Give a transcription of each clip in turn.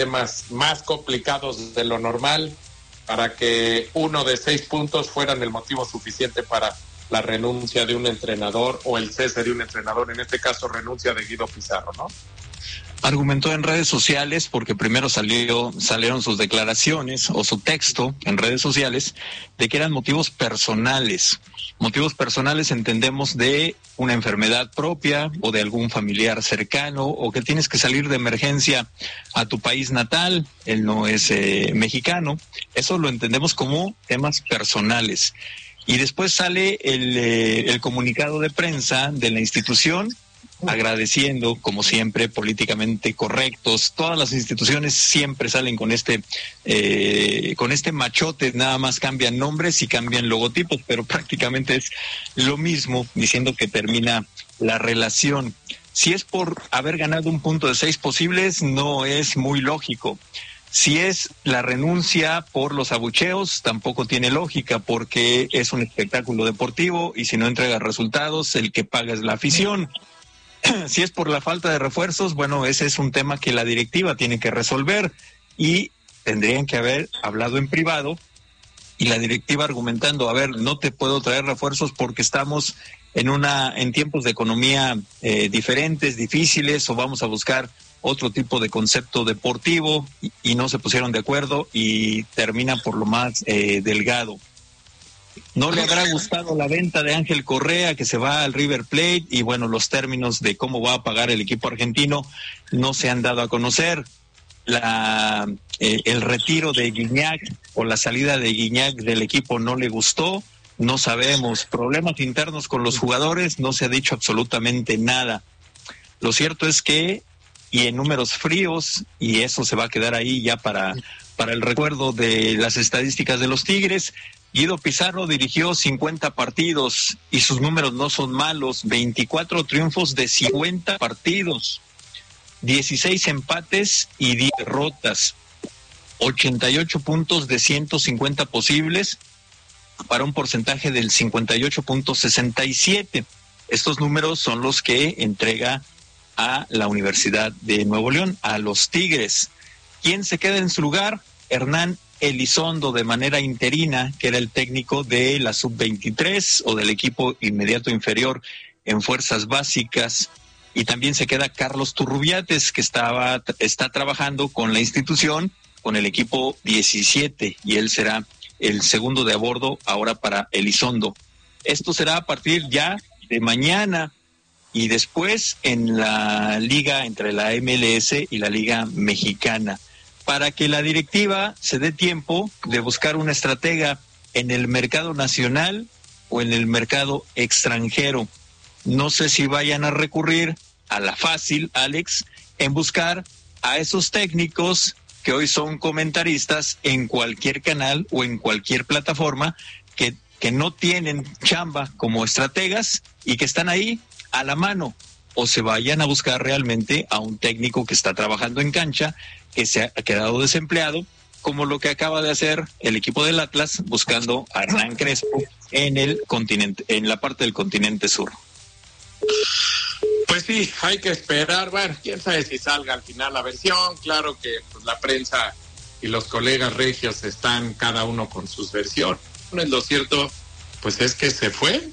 temas más complicados de lo normal para que 1 de 6 puntos fueran el motivo suficiente para la renuncia de un entrenador o el cese de un entrenador, en este caso renuncia de Guido Pizarro, ¿no? Argumentó en redes sociales, porque primero salieron sus declaraciones o su texto en redes sociales, de que eran motivos personales. Motivos personales entendemos de una enfermedad propia o de algún familiar cercano, o que tienes que salir de emergencia a tu país natal. Él no es mexicano. Eso lo entendemos como temas personales. Y después sale el comunicado de prensa de la institución, agradeciendo, como siempre, políticamente correctos. Todas las instituciones siempre salen con este machote, nada más cambian nombres y cambian logotipos, pero prácticamente es lo mismo, diciendo que termina la relación. Si es por haber ganado un punto de 6 posibles, no es muy lógico. Si es la renuncia por los abucheos, tampoco tiene lógica, porque es un espectáculo deportivo y si no entrega resultados, el que paga es la afición. Si es por la falta de refuerzos, bueno, ese es un tema que la directiva tiene que resolver y tendrían que haber hablado en privado y la directiva argumentando, a ver, no te puedo traer refuerzos porque estamos en tiempos de economía diferentes, difíciles, o vamos a buscar otro tipo de concepto deportivo y no se pusieron de acuerdo y termina por lo más delgado. No le habrá gustado la venta de Ángel Correa, que se va al River Plate, y bueno, los términos de cómo va a pagar el equipo argentino no se han dado a conocer. El retiro de Gignac o la salida de Gignac del equipo no le gustó, no sabemos. Problemas internos con los jugadores, no se ha dicho absolutamente nada. Lo cierto es que, y en números fríos, y eso se va a quedar ahí ya para el recuerdo de las estadísticas de los Tigres, Guido Pizarro dirigió 50 partidos y sus números no son malos, 24 triunfos de 50 partidos, 16 empates y 10 derrotas, 88 puntos de 150 posibles para un porcentaje del 58.67. Estos números son los que entrega a la Universidad de Nuevo León, a los Tigres. ¿Quién se queda en su lugar? Hernán Elizondo, de manera interina, que era el técnico de la sub-23 o del equipo inmediato inferior en fuerzas básicas, y también se queda Carlos Turrubiates, que está trabajando con la institución, con el equipo 17, y él será el segundo de a bordo ahora para Elizondo. Esto será a partir ya de mañana, y después en la liga entre la MLS y la Liga Mexicana, para que la directiva se dé tiempo de buscar una estratega en el mercado nacional o en el mercado extranjero. No sé si vayan a recurrir a la fácil, Alex, en buscar a esos técnicos que hoy son comentaristas en cualquier canal o en cualquier plataforma, que no tienen chamba como estrategas y que están ahí a la mano, o se vayan a buscar realmente a un técnico que está trabajando en cancha, que se ha quedado desempleado, como lo que acaba de hacer el equipo del Atlas buscando a Hernán Crespo en el continente, en la parte del continente sur. Pues sí, hay que esperar. Bueno, quién sabe si salga al final la versión. Claro que pues, la prensa y los colegas regios están cada uno con sus versiones. Lo cierto, pues es que se fue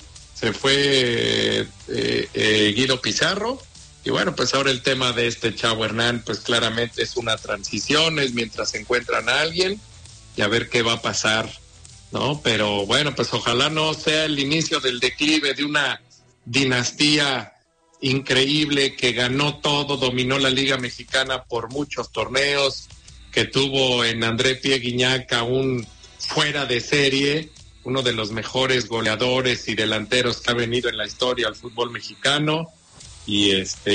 Guido Pizarro. Y bueno, pues ahora el tema de este chavo Hernán, pues claramente es una transición, es mientras se encuentran a alguien y a ver qué va a pasar, ¿no? Pero bueno, pues ojalá no sea el inicio del declive de una dinastía increíble que ganó todo, dominó la Liga Mexicana por muchos torneos, que tuvo en André Pierre Gignac a un fuera de serie, uno de los mejores goleadores y delanteros que ha venido en la historia al fútbol mexicano, y